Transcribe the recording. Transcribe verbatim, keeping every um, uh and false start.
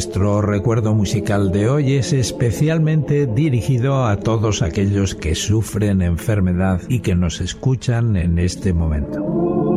Nuestro recuerdo musical de hoy es especialmente dirigido a todos aquellos que sufren enfermedad y que nos escuchan en este momento.